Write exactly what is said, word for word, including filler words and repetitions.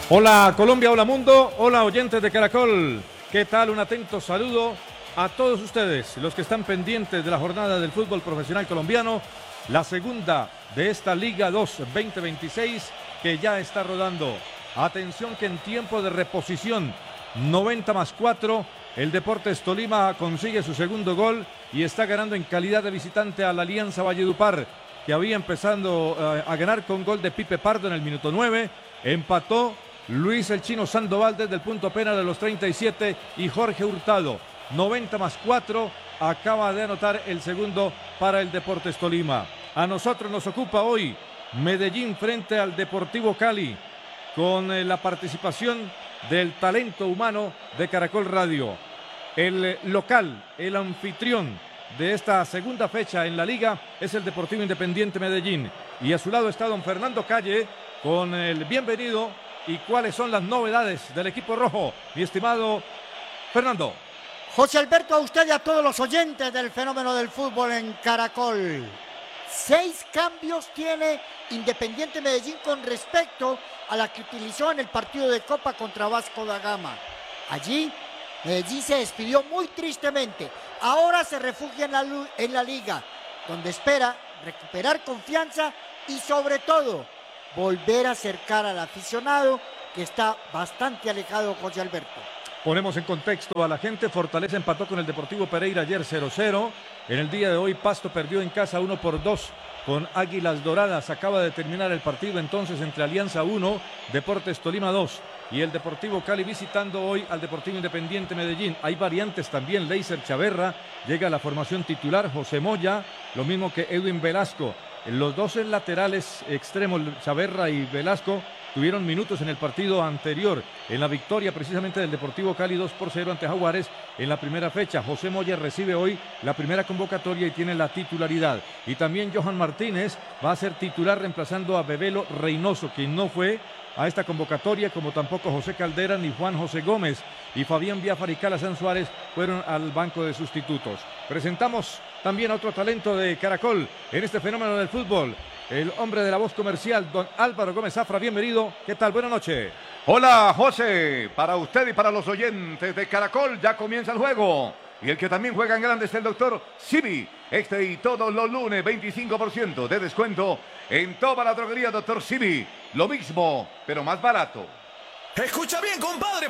Hola Colombia, hola mundo, hola oyentes de Caracol. ¿Qué tal? Un atento saludo a todos ustedes, los que están pendientes de la jornada del fútbol profesional colombiano, la segunda de esta Liga dos veinte veintiséis que ya está rodando. Atención que en tiempo de reposición, noventa más cuatro, el Deportes Tolima consigue su segundo gol y está ganando en calidad de visitante a la Alianza Valledupar, que había empezado uh, a ganar con gol de Pipe Pardo en el minuto nueve, empató Luis el Chino Sandoval desde el punto penal de los treinta y siete y Jorge Hurtado, noventa más cuatro, acaba de anotar el segundo para el Deportes Tolima. A nosotros nos ocupa hoy Medellín frente al Deportivo Cali, con eh, la participación del talento humano de Caracol Radio. El eh, local, el anfitrión de esta segunda fecha en la liga es el Deportivo Independiente Medellín. Y a su lado está don Fernando Calle con el bienvenido y cuáles son las novedades del equipo rojo. Mi estimado Fernando. José Alberto, a usted y a todos los oyentes del fenómeno del fútbol en Caracol. Seis cambios tiene Independiente Medellín con respecto a la que utilizó en el partido de Copa contra Vasco da Gama. Allí Medellín se despidió muy tristemente. Ahora se refugia en la, en la liga, donde espera recuperar confianza y sobre todo volver a acercar al aficionado que está bastante alejado, José Alberto. Ponemos en contexto a la gente. Fortaleza empató con el Deportivo Pereira ayer cero cero. En el día de hoy Pasto perdió en casa uno por dos con Águilas Doradas. Acaba de terminar el partido entonces entre Alianza uno, Deportes Tolima dos y el Deportivo Cali visitando hoy al Deportivo Independiente Medellín. Hay variantes también. Leiser Chaverra llega a la formación titular, José Moya, lo mismo que Edwin Velasco. Los dos laterales extremos, Chaverra y Velasco, tuvieron minutos en el partido anterior, en la victoria precisamente del Deportivo Cali dos por cero ante Jaguares en la primera fecha. José Moya recibe hoy la primera convocatoria y tiene la titularidad. Y también Johan Martínez va a ser titular reemplazando a Bebelo Reynoso, quien no fue a esta convocatoria, como tampoco José Caldera ni Juan José Gómez. Y Fabián Biafar y Calazán Suárez fueron al banco de sustitutos. Presentamos también a otro talento de Caracol en este fenómeno del fútbol. El hombre de la voz comercial, don Álvaro Gómez Zafra, bienvenido. ¿Qué tal? Buenas noches. Hola, José. Para usted y para los oyentes de Caracol, ya comienza el juego. Y el que también juega en grande es el doctor Simi. Este y todos los lunes, veinticinco por ciento de descuento en toda la droguería doctor Simi. Lo mismo, pero más barato. Escucha bien, compadre.